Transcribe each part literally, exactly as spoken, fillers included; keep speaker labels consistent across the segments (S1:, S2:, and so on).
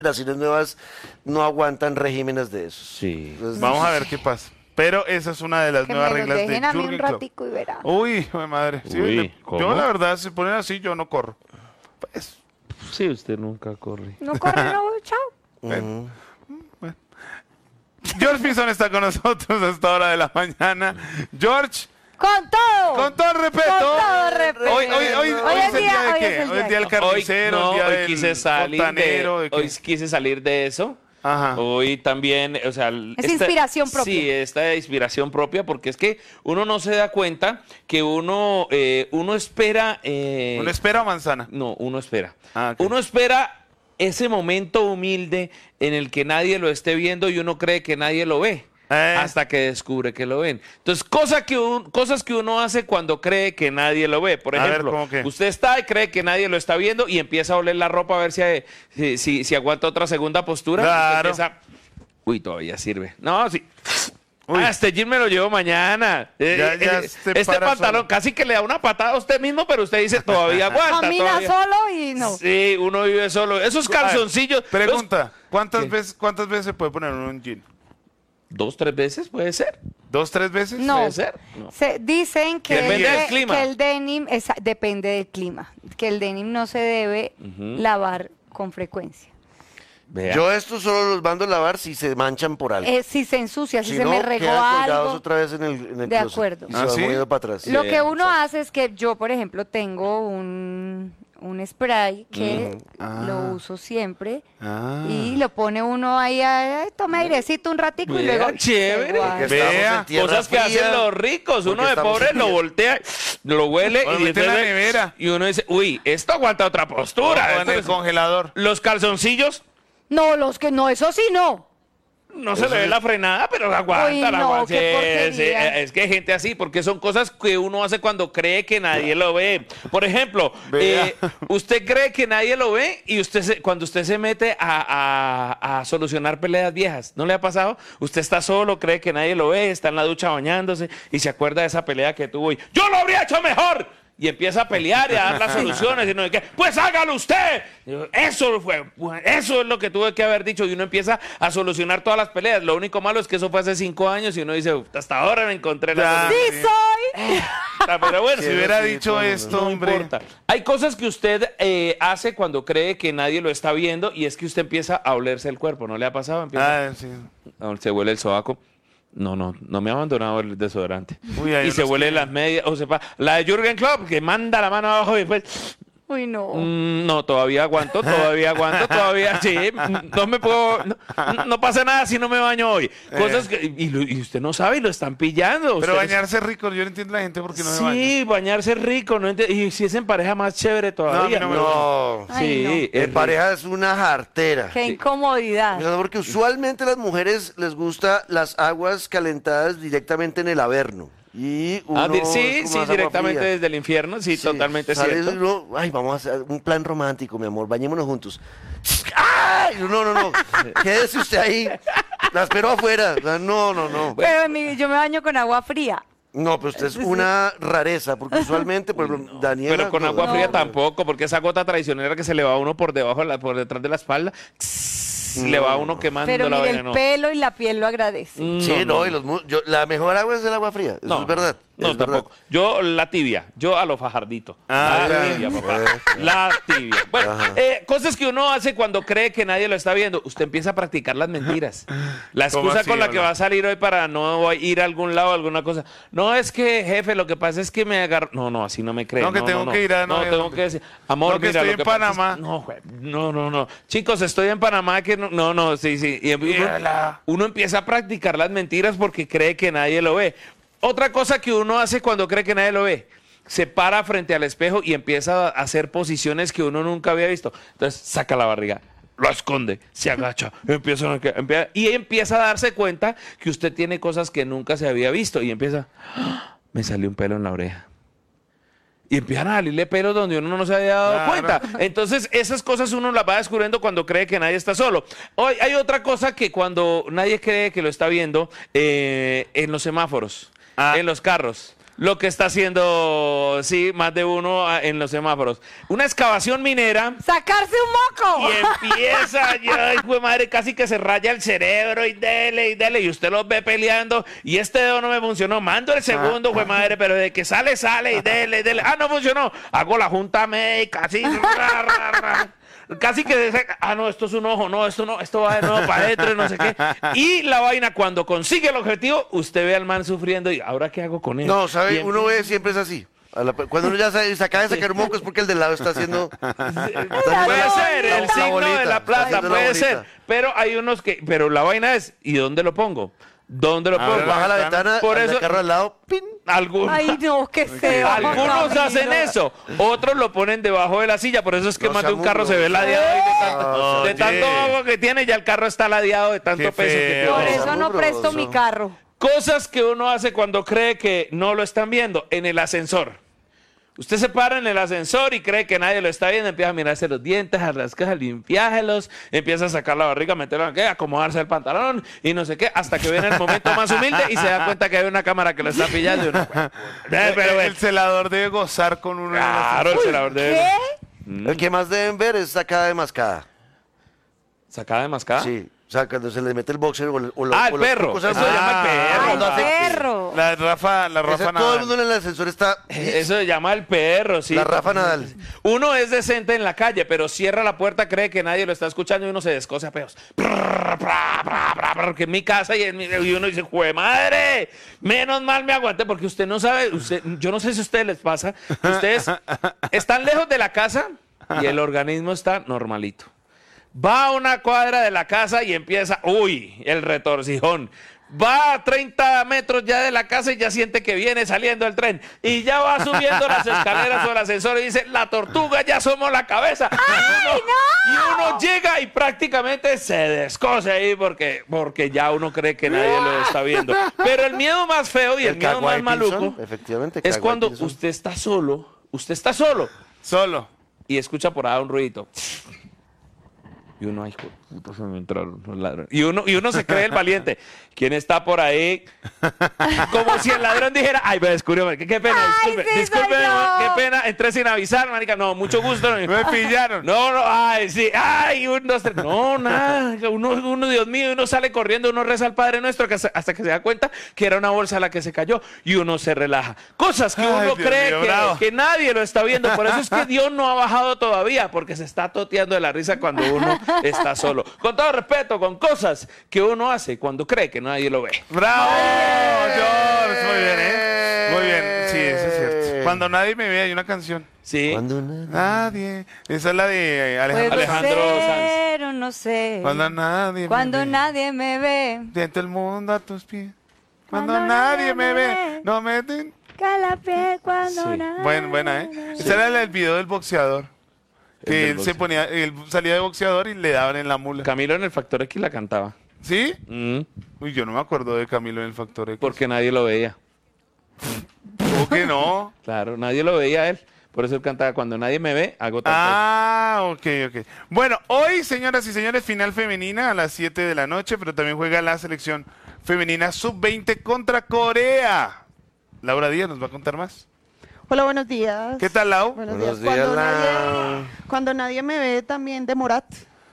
S1: generaciones nuevas no aguantan regímenes de esos.
S2: Sí.
S1: Entonces,
S3: Vamos a ver qué pasa. Pero esa es una de las
S4: Que
S3: nuevas
S4: me los
S3: reglas de
S4: dejen a mí un
S3: Jürgen Klopp.
S4: ratico y verá.
S3: Uy, hijo de madre. Sí,
S2: Uy,
S3: le-
S2: ¿cómo?
S3: yo la verdad, si ponen así, yo no corro. Pues,
S2: Sí, usted nunca corre.
S4: No corre, no, chao.
S1: ujú.
S3: George Pinzón está con nosotros a esta hora de la mañana. George,
S4: Con todo.
S3: con todo el respeto.
S4: Con todo respeto.
S3: Hoy, hoy, hoy, hoy es el día de
S4: hoy
S3: qué?
S4: es el
S3: Hoy es el
S4: día
S3: día del
S4: de-
S3: carnicero,
S2: hoy, no,
S3: el día
S2: hoy
S3: del
S2: quise salir de,
S3: fontanero, ¿de qué?
S2: hoy quise salir de eso.
S3: Ajá.
S2: Hoy también, o sea,
S4: Es inspiración propia.
S2: Sí, esta inspiración propia, porque es que uno no se da cuenta que uno, eh, uno espera. eh,
S3: ¿Una espera o manzana?
S2: No, uno espera.
S3: Ah, ok.
S2: Uno espera ese momento humilde en el que nadie lo esté viendo y uno cree que nadie lo ve.
S3: Eh.
S2: Hasta que descubre que lo ven. Entonces, cosa que un- cosas que uno hace cuando cree que nadie lo ve. Por
S3: A ver,
S2: ejemplo,
S3: ¿cómo qué?
S2: usted está y cree que nadie lo está viendo y empieza a oler la ropa a ver si, si, si- si aguanta otra segunda postura.
S3: Claro.
S2: Usted empieza, uy, todavía sirve. No, sí.
S3: Uy.
S2: Ah, este jean me lo llevo mañana. Eh,
S3: Ya- ya
S2: eh,
S3: se
S2: este
S3: para
S2: pantalón
S3: solo.
S2: casi que le da una patada a usted mismo, pero usted dice, todavía aguanta.
S4: Camina
S2: todavía.
S4: solo y no.
S2: Sí, uno vive solo. Esos calzoncillos.
S3: Pregunta, ¿cuántas
S2: ¿Qué?
S3: veces, ¿cuántas veces se puede poner uno en un jean?
S2: los- ¿Dos, tres veces puede ser?
S3: ¿Dos, tres veces?
S4: No.
S2: Puede ser. No.
S4: Se, dicen que,
S2: Depende
S4: el,
S2: del
S4: de-
S2: clima.
S4: que el denim esa- depende del clima, que el denim no se debe lavar con frecuencia.
S2: Vea.
S1: Yo estos solo los mando a lavar si se manchan por algo.
S4: Eh, si se ensucia, si,
S1: Si
S4: se
S1: no,
S4: me regó
S1: quedan colgados
S4: algo.
S1: otra vez en el, en el
S4: De
S1: closet.
S4: acuerdo.
S1: Y se
S3: ¿Ah,
S1: van
S3: sí?
S1: moviendo para atrás.
S4: Lo
S2: Sí,
S4: que uno
S2: exacto.
S4: hace es que yo, por ejemplo, tengo un, un spray que
S3: Ah.
S4: lo uso siempre
S3: Ah.
S4: y lo pone uno ahí, ay, toma airecito un ratico y
S2: Vea,
S4: luego
S2: chévere.
S4: se guarda.
S1: Porque
S3: Vea,
S1: estamos en tierra
S2: Cosas que
S1: fría.
S2: hacen los ricos.
S1: Porque
S2: Uno de
S1: estamos
S2: pobre
S1: en
S2: lo
S1: tierra.
S2: voltea, lo huele
S3: O lo
S2: y,
S3: mete en la
S2: entonces-
S3: nevera.
S2: y uno dice, uy, esto aguanta otra postura.
S3: O en
S2: Esto
S3: el
S2: es-
S3: congelador.
S2: Los calzoncillos,
S4: No, los que no, eso sí no.
S2: no se le ve la frenada, pero aguanta.
S4: Uy,
S2: la
S4: no,
S2: aguanta.
S4: qué
S2: Sí,
S4: porquería.
S2: sí, es que hay gente así, porque son cosas que uno hace cuando cree que nadie lo ve. Por ejemplo,
S3: Vea.
S2: eh, usted cree que nadie lo ve y usted se- cuando usted se mete a, a- a solucionar peleas viejas, ¿no le ha pasado? Usted está solo, cree que nadie lo ve, está en la ducha bañándose y se acuerda de esa pelea que tuvo y ¡yo lo habría hecho mejor! Y empieza a pelear y a dar las soluciones y no sé qué. Pues hágalo usted. Y yo, Eso fue, eso es lo que tuve que haber dicho. Y uno empieza a solucionar todas las peleas. Lo único malo es que eso fue hace cinco años y uno dice, "Uf, hasta ahora no encontré la
S3: Ya.
S2: solución".
S4: Sí soy.
S2: Ah, Pero bueno,
S3: Si
S1: Sí,
S3: hubiera
S1: sí,
S3: dicho
S1: todo el
S3: esto,
S2: no
S3: hombre.
S2: importa. Hay cosas que usted eh, hace cuando cree que nadie lo está viendo y es que usted empieza a olerse el cuerpo. ¿No le ha pasado? Empieza-
S3: Ah, sí.
S2: Ah, se huele el sobaco. No, no, no me ha abandonado el desodorante.
S3: Uy, hay
S2: y se
S3: unos
S2: huele
S3: que-
S2: las medias, o sepa, la de Jürgen Klopp, que manda la mano abajo y después...
S4: Uy, no.
S2: Mm, no, todavía aguanto, todavía aguanto, todavía sí. mm, No me puedo. No, no pasa nada si no me baño hoy. Cosas que. Y, lo- y usted no sabe y lo están pillando.
S3: Pero
S2: Ustedes-
S3: bañarse rico, yo no entiendo la gente porque no se baña.
S2: Sí, bañarse rico. No ente- y si es en pareja, más chévere todavía.
S3: No, a mí
S1: No,
S4: Ay,
S2: Sí,
S4: no.
S2: es
S1: en
S2: rico.
S1: pareja es una jartera.
S4: Qué incomodidad.
S1: Mira, porque usualmente a las mujeres les gusta las aguas calentadas directamente en el averno. Y uno
S2: Ah, di-
S1: es
S2: sí,
S1: como
S2: sí,
S1: más agua
S2: directamente
S1: fría.
S2: desde el infierno, sí,
S1: Sí,
S2: totalmente
S1: sale
S2: cierto.
S1: y uno, ay, vamos a hacer un plan romántico, mi amor, bañémonos juntos. ¡Ay! No, no, no. Quédese usted ahí. La espero afuera. O sea, no, no, no.
S4: Pero mi- yo me baño con agua fría.
S1: No, pero usted es una rareza, porque usualmente, por ejemplo, Daniela.
S2: Pero con
S1: no,
S2: agua
S1: no,
S2: fría
S1: no.
S2: tampoco, porque esa gota traicionera que se le va a uno por debajo, de la- por detrás de la espalda, tss, le va a uno quemando
S4: Pero
S2: la
S4: mire,
S2: vaina,
S4: el
S2: no.
S4: pelo y la piel lo agradece.
S2: Mm,
S1: Sí, no, y los mu- yo, la mejor agua es el agua fría. Eso
S2: No,
S1: es verdad.
S2: No,
S1: es verdad.
S2: tampoco. Yo la tibia, yo a lo fajardito.
S3: Ah,
S2: la
S3: ya.
S2: tibia, papá.
S1: Bueno.
S2: La tibia. Bueno,
S1: Ajá.
S2: eh, cosas que uno hace cuando cree que nadie lo está viendo. Usted empieza a practicar las mentiras. La
S3: ¿Cómo
S2: excusa
S3: así,
S2: con la que
S3: hola?
S2: va a salir hoy para no ir a algún lado, alguna cosa. No, es que, jefe, lo que pasa es que me agarró. No, no, así no me cree.
S3: No, que tengo que ir a-
S2: No,
S3: no,
S2: tengo
S3: no,
S2: que decir. Amor,
S3: no, que
S2: mira,
S3: estoy
S2: lo
S3: en
S2: que pasa es-
S3: Panamá.
S2: no, jue- no, no, no. Chicos, estoy en Panamá. que No, no, no, sí, sí. Y uno,
S3: Mírala.
S2: uno empieza a practicar las mentiras porque cree que nadie lo ve. Otra cosa que uno hace cuando cree que nadie lo ve, se para frente al espejo y empieza a hacer posiciones que uno nunca había visto. Entonces saca la barriga, lo esconde, se agacha, empieza a, empieza- y empieza a darse cuenta que usted tiene cosas que nunca se había visto y empieza, "Ah, me salió un pelo en la oreja". Y empiezan a salirle pelos donde uno no se había dado
S3: Claro.
S2: cuenta. Entonces, esas cosas uno las va descubriendo cuando cree que nadie está solo. Hoy hay otra cosa que cuando nadie cree que lo está viendo, eh, en los semáforos,
S3: Ah.
S2: en los carros. lo que está haciendo, sí, más de uno ah, en los semáforos. Una excavación minera.
S4: ¡Sacarse un moco!
S2: Y empieza, ya, hijo de madre, casi que se raya el cerebro y dele y dele. Y usted los ve peleando. Y este dedo no me funcionó. Mando el segundo, hijo de madre, pero de que sale, sale y dele y dele. Ah, no funcionó. Hago la junta médica, así. Ra, ra, ra. Casi que dice, ah, no, esto es un ojo, no, esto no, esto va de nuevo para adentro y no sé qué. Y la vaina, cuando consigue el objetivo, usted ve al man sufriendo y ¿ahora qué hago con él?
S1: No, ¿sabe?
S2: Y
S1: Uno ve siempre es así. A la- cuando uno ya se, se acaba de sacar un moco es porque el del lado está haciendo... está
S2: Puede
S1: haciendo
S2: ser,
S1: la-
S2: el
S1: la
S2: signo
S1: bolita,
S2: de la
S1: está
S2: plata,
S1: haciendo la
S2: puede
S1: bolita.
S2: ser. Pero hay unos que, pero la vaina es, ¿y dónde lo pongo? ¿Dónde lo
S3: Abre
S2: pongo?
S1: Baja la
S3: ventana.
S1: ventana,
S2: Por
S1: al
S2: eso-
S1: carro al lado, ¡pin!
S2: Algunos,
S4: Ay, no, que se va,
S2: algunos
S4: Camilo.
S2: hacen eso, otros lo ponen debajo de la silla, por eso es que
S1: No
S2: más de
S1: sea
S2: un carro se ve
S1: mugroso.
S2: ladeado y de tanto,
S1: No,
S2: de
S3: oye.
S2: tanto agua que tiene, ya el carro está ladeado de tanto
S3: Qué
S2: peso que
S3: feo.
S4: Por
S2: tiene.
S4: eso no
S1: Mugroso.
S4: presto mi carro.
S2: Cosas que uno hace cuando cree que no lo están viendo en el ascensor. Usted se para en el ascensor y cree que nadie lo está viendo, empieza a mirarse los dientes, a rascarse, a limpiárselos, empieza a sacar la barriga, meterlo en qué, acomodarse el pantalón y no sé qué, hasta que viene el momento más humilde y se da cuenta que hay una cámara que lo está pillando. Y uno, eh,
S3: El,
S2: pero
S3: el
S2: bueno,
S3: celador debe gozar con uno. en el
S2: claro, el celador de
S4: ¿Qué?
S1: El que más deben ver es sacada de mascada.
S2: ¿Sacada de mascada?
S1: Sí. O sea, cuando se le mete el boxer o, el- o lo-
S2: Ah,
S1: o
S2: el
S1: los
S2: perro.
S1: trucos al
S2: Eso se
S1: mundo.
S2: llama el perro.
S4: ¡Ay,
S1: cuando hace-
S4: perro!
S3: La Rafa, la
S1: Ese-
S3: Rafa
S1: todo el
S3: Nadal.
S1: mundo en el ascensor está...
S2: Eso se llama el perro, sí.
S1: La Rafa Nadal.
S2: Uno es decente en la calle, pero cierra la puerta, cree que nadie lo está escuchando y uno se descoce a peos. Porque en mi casa y, en mi- y uno dice, ¡jue madre! Menos mal me aguanté, porque usted no sabe, usted, yo no sé si a ustedes les pasa, que ustedes están lejos de la casa y el organismo está normalito. Va a una cuadra de la casa y empieza, uy, el retorcijón. Va a treinta metros ya de la casa y ya siente que viene saliendo el tren. Y ya va subiendo las escaleras o el ascensor y dice, la tortuga, ya somos la cabeza. Y uno, y uno llega y prácticamente se descoce ahí porque, porque ya uno cree que nadie lo está viendo. Pero el miedo más feo y el,
S1: El
S2: miedo más
S1: Caguay
S2: maluco
S1: Pilson, efectivamente,
S2: es
S1: Caguay
S2: cuando
S1: Pilson.
S2: usted está solo, usted está solo
S3: Solo.
S2: y escucha por ahí un ruidito. Y uno, ay, hijo de puta, se me entraron los ladrones. Y uno, y uno se cree el valiente. ¿Quién está por ahí? Como si el ladrón dijera, ay, me descubrió, qué, qué pena,
S4: Ay,
S2: disculpe,
S4: sí,
S2: disculpe,
S4: soy yo.
S2: qué pena, entré sin avisar, marica, no, mucho gusto.
S3: Me pillaron.
S2: No, no, ay, sí, ay, un, dos, tres. No, nada, uno, uno, Dios mío, uno sale corriendo, uno reza al Padre Nuestro que hasta, hasta que se da cuenta que era una bolsa la que se cayó y uno se relaja. Cosas que
S3: Ay,
S2: uno
S3: Dios
S2: cree
S3: mío,
S2: que,
S3: bravo.
S2: que nadie lo está viendo. Por eso es que Dios no ha bajado todavía, porque se está toteando de la risa cuando uno está solo. Con todo respeto, con cosas que uno hace cuando cree que nadie lo ve.
S3: ¡Bravo! George! Muy bien, ¿eh? Muy bien. Sí, eso es cierto. Cuando nadie me ve, hay una canción.
S2: Sí.
S1: Cuando una-
S3: Nadie. Esa es la de
S4: Puedo
S3: Alejandro.
S2: Alejandro
S4: ser o no sé.
S3: Cuando nadie
S4: Cuando
S3: me ve.
S4: nadie me ve.
S3: Siento el mundo a tus pies. Cuando,
S4: Cuando
S3: nadie
S4: nadie
S3: me
S4: me
S3: ve.
S4: ve.
S3: No me den.
S4: Calapié cuando
S2: Sí.
S4: nadie
S3: Buen, buena, ¿eh?
S4: me ve.
S3: Ese era el, el video del boxeador. Que
S2: del
S3: él se
S2: boxeador.
S3: ponía, él salía de boxeador y le daban en la mula.
S2: Camilo en el Factor X la cantaba.
S3: ¿Sí?
S2: Mm,
S3: Uy, yo no me acuerdo de Camilo en el Factor X.
S2: porque nadie lo veía.
S3: ¿Cómo que no?
S2: Claro, nadie lo veía a él. Por eso él cantaba, cuando nadie me ve, hago tal cosa.
S3: Ah, ok, ok. Bueno, hoy, señoras y señores, final femenina a las siete de la noche, pero también juega la selección femenina sub veinte contra Corea. Laura Díaz nos va a contar más.
S5: Hola, buenos días.
S3: ¿Qué tal, Lau?
S5: Buenos,
S1: Buenos
S5: días. Cuando,
S1: días, Lau.
S5: nadie, cuando nadie me ve, también de Morat.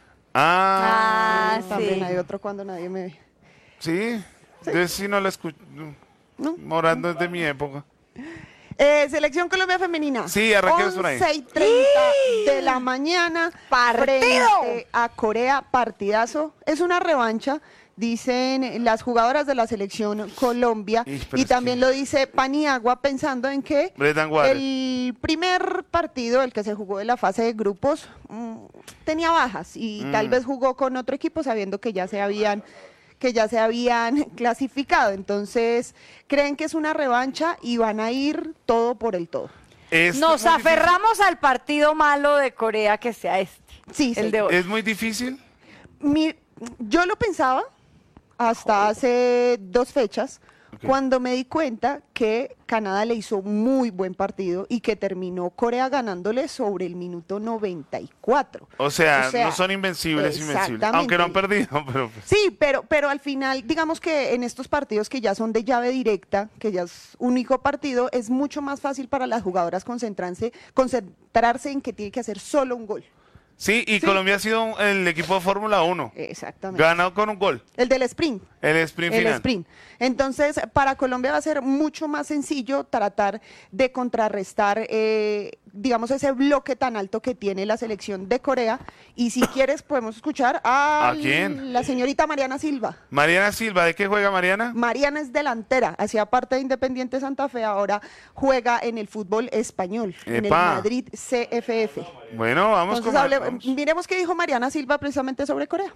S3: Ah,
S4: Ah,
S5: También
S4: sí.
S5: hay otro cuando nadie me ve.
S3: sí. Yo sí no la escucho.
S5: ¿No?
S3: Morando es de mi época.
S5: Eh, Selección Colombia Femenina.
S3: Sí, arranquemos por ahí.
S5: once y treinta de la mañana.
S4: ¡Partido!
S5: Frente a Corea, partidazo. Es una revancha, dicen las jugadoras de la Selección Colombia.
S3: Ih, pero
S5: Y
S3: es
S5: también
S3: que-
S5: lo dice Paniagua, pensando en que
S3: Brettan Waters.
S5: el primer partido, el que se jugó de la fase de grupos, mm, tenía bajas. Y
S3: Mm.
S5: tal vez jugó con otro equipo sabiendo que ya se habían que ya se habían clasificado. Entonces, creen que es una revancha y van a ir todo por el todo.
S3: Es
S4: Nos
S3: muy difícil.
S4: aferramos al partido malo de Corea que sea este.
S5: Sí,
S4: el
S5: sí.
S4: de hoy.
S3: Es muy difícil.
S5: Mi- yo lo pensaba hasta hace dos fechas,
S3: Ok.
S5: cuando me di cuenta que Canadá le hizo muy buen partido y que terminó Corea ganándole sobre el minuto noventa y cuatro.
S3: O sea,
S5: O sea,
S3: no son invencibles, invencibles.
S5: exactamente.
S3: Aunque no han perdido, pero pues,
S5: Sí, pero, pero al final, digamos que en estos partidos que ya son de llave directa, que ya es único partido, es mucho más fácil para las jugadoras concentrarse, concentrarse en que tiene que hacer solo un gol.
S3: sí, y
S5: Sí.
S3: Colombia ha sido un- el equipo de Fórmula uno.
S5: Exactamente.
S3: Ganado con un gol.
S5: El del sprint.
S3: El sprint
S5: El
S3: final.
S5: sprint. Entonces, para Colombia va a ser mucho más sencillo tratar de contrarrestar, eh, digamos, ese bloque tan alto que tiene la selección de Corea. Y si quieres, podemos escuchar a,
S3: ¿A quién?
S5: la señorita Mariana Silva.
S3: Mariana Silva, ¿de qué juega Mariana?
S5: Mariana es delantera, hacía parte de Independiente Santa Fe, ahora juega en el fútbol español, en el
S3: Epa.
S5: Madrid C F F.
S3: Bueno, vamos
S5: Entonces,
S3: con
S5: hable-
S3: vamos.
S5: miremos qué dijo Mariana Silva precisamente sobre Corea.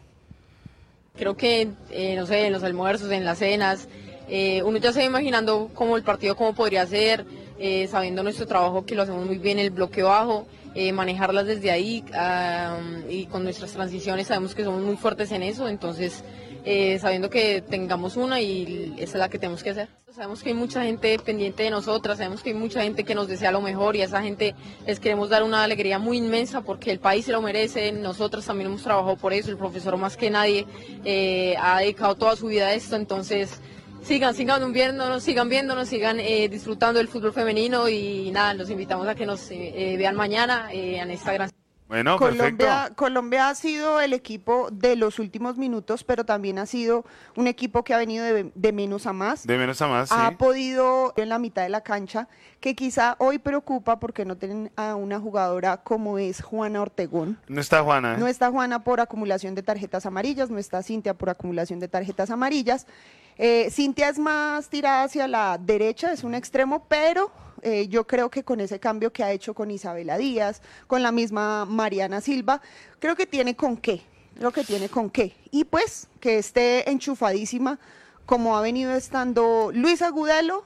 S6: Creo que, eh, no sé, en los almuerzos, en las cenas, eh, uno ya se va imaginando cómo el partido, cómo podría ser, eh, sabiendo nuestro trabajo que lo hacemos muy bien, el bloque bajo, eh, manejarlas desde ahí ah, y con nuestras transiciones sabemos que somos muy fuertes en eso, entonces eh, sabiendo que tengamos una y esa es la que tenemos que hacer. Sabemos que hay mucha gente pendiente de nosotras, sabemos que hay mucha gente que nos desea lo mejor y a esa gente les queremos dar una alegría muy inmensa porque el país se lo merece, nosotras también hemos trabajado por eso, el profesor más que nadie eh, ha dedicado toda su vida a esto, entonces sigan, sigan viéndonos, sigan viéndonos, sigan eh, disfrutando del fútbol femenino y nada, los invitamos a que nos eh, vean mañana eh, en esta gran...
S3: Bueno, perfecto.
S5: Colombia, Colombia ha sido el equipo de los últimos minutos, pero también ha sido un equipo que ha venido de, de menos a más.
S3: De menos a más, sí.
S5: Ha podido en la mitad de la cancha, que quizá hoy preocupa porque no tienen a una jugadora como es Juana Ortegón.
S3: No está Juana, ¿eh?
S5: No está Juana por acumulación de tarjetas amarillas, no está Cintia por acumulación de tarjetas amarillas. Eh, Cintia es más tirada hacia la derecha, es un extremo, pero eh, yo creo que con ese cambio que ha hecho con Isabela Díaz, con la misma Mariana Silva, creo que tiene con qué, creo que tiene con qué. Y pues que esté enchufadísima como ha venido estando Luisa Gudelo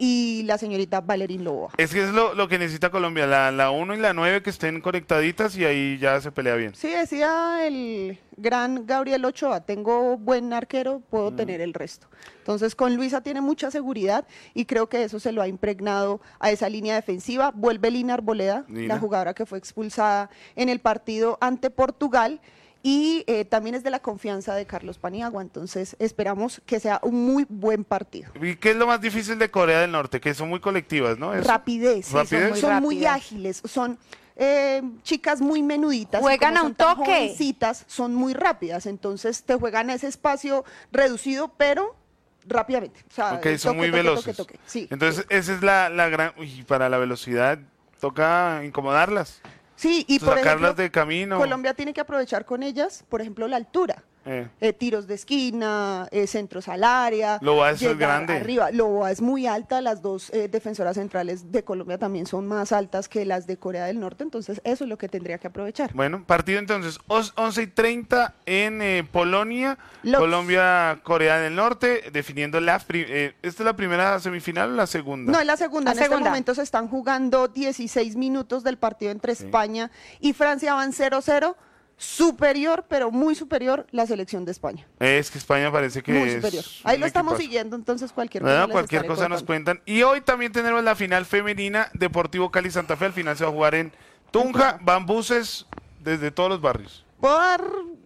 S5: y la señorita Valerín Loboa.
S3: Es que es lo, lo que necesita Colombia, la, la uno y la nueve que estén conectaditas y ahí ya se pelea bien.
S5: Sí, decía el gran Gabriel Ochoa, tengo buen arquero, puedo tener el resto. Entonces con Luisa tiene mucha seguridad y creo que eso se lo ha impregnado a esa línea defensiva. Vuelve Lina Arboleda,
S3: Lina.
S5: la jugadora que fue expulsada en el partido ante Portugal. Y eh, también es de la confianza de Carlos Paniagua, entonces esperamos que sea un muy buen partido.
S3: ¿Y qué es lo más difícil de Corea del Norte? Que son muy colectivas, ¿no? Eso.
S5: Rapidez, sí,
S3: ¿Rapidez?
S5: son muy, son muy
S4: Rápidas.
S5: ágiles, son eh, chicas muy menuditas. y
S4: Juegan
S5: como
S4: a
S5: son
S4: un
S5: tan
S4: toque.
S5: jovencitas, son muy rápidas, entonces te juegan a ese espacio reducido, pero rápidamente. O sea,
S3: Ok,
S5: toque,
S3: son muy
S5: toque,
S3: veloces.
S5: toque, toque. Sí.
S3: Entonces, esa es la, la gran... Uy, para la velocidad toca incomodarlas.
S5: Sí, y por
S3: sacarlas
S5: ejemplo,
S3: de camino.
S5: Colombia tiene que aprovechar con ellas, por ejemplo, la altura.
S3: Eh.
S5: Eh, tiros de esquina, eh, centros al área.
S3: Loboa es el
S5: llegar
S3: grande.
S5: Arriba. Loboa es muy alta, las dos eh, defensoras centrales de Colombia también son más altas que las de Corea del Norte, entonces eso es lo que tendría que aprovechar.
S3: Bueno, partido entonces, os- once y treinta en eh, Polonia,
S5: Los-
S3: Colombia, Corea del Norte, definiendo la... pri- eh, ¿Esta es la primera semifinal o la segunda?
S5: No, es la segunda.
S4: La
S5: en
S4: segunda.
S5: este momento se están jugando dieciséis minutos del partido entre España y Francia, van cero cero. Superior, pero muy superior, la selección de España.
S3: Es que España parece que
S5: Muy
S3: es
S5: superior. Ahí
S3: un
S5: lo estamos
S3: equipazo.
S5: siguiendo, entonces cualquier
S3: Bueno,
S5: cosa. les
S3: cualquier
S5: estaré
S3: cosa nos
S5: contando.
S3: cuentan. Y hoy también tenemos la final femenina, Deportivo Cali Santa Fe. Al final se va a jugar en Tunja, van buses desde todos los barrios.
S5: Puedo dar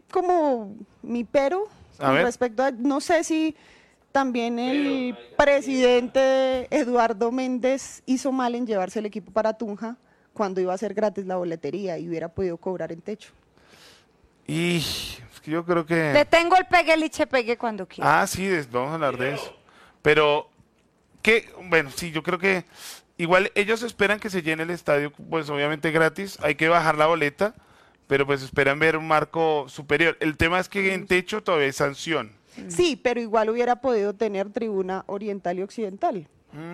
S5: como mi pero
S3: A
S5: con
S3: ver.
S5: respecto a, no sé si también el presidente Eduardo Méndez hizo mal en llevarse el equipo para Tunja cuando iba a ser gratis la boletería y hubiera podido cobrar en techo.
S3: Y es que yo creo que...
S4: Le tengo el pegue, liche pegue cuando quiera.
S3: Ah, sí, des- vamos a hablar de eso. Pero, ¿qué? Bueno, sí, yo creo que igual ellos esperan que se llene el estadio, pues obviamente gratis, hay que bajar la boleta, pero pues esperan ver un marco superior. El tema es que en techo todavía hay sanción.
S5: Sí, pero igual hubiera podido tener tribuna oriental y occidental.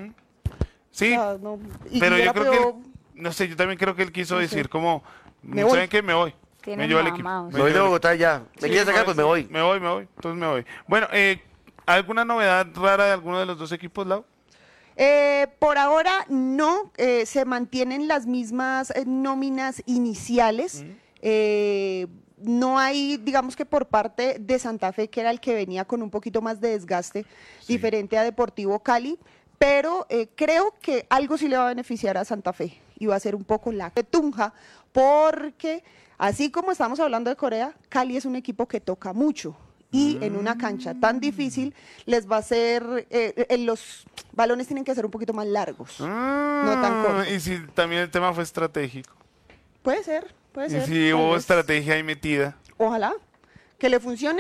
S3: Sí,
S5: O sea, no- y
S3: pero yo
S5: hubiera
S3: creo que,
S5: podido-
S3: él- no sé, yo también creo que él quiso
S5: No sé.
S3: decir como,
S5: Me voy.
S3: ¿saben qué? Me voy.
S4: Tienen
S3: Me llevo el equipo.
S4: mamados.
S3: Me
S1: Me voy de
S3: llevo el
S1: Bogotá ya. ¿Me
S3: Sí,
S1: quieres sacar? Pues me voy.
S3: Me voy, me voy. Entonces me voy. Bueno, eh, ¿alguna novedad rara de alguno de los dos equipos, Lau?
S5: Eh, por ahora no, eh, se mantienen las mismas eh, nóminas iniciales. Eh, no hay, digamos que por parte de Santa Fe, que era el que venía con un poquito más de desgaste,
S3: Sí.
S5: diferente a Deportivo Cali, pero eh, creo que algo sí le va a beneficiar a Santa Fe y va a ser un poco la de Tunja, porque así como estamos hablando de Corea, Cali es un equipo que toca mucho. Y en una cancha tan difícil les va a ser, eh, eh, los balones tienen que ser un poquito más largos, no tan
S3: Ah,
S5: cortos.
S3: y si también el tema fue estratégico.
S5: Puede ser, puede
S3: Y
S5: ser.
S3: si
S5: tal
S3: hubo
S5: vez.
S3: estrategia ahí metida.
S5: Ojalá que le funcione.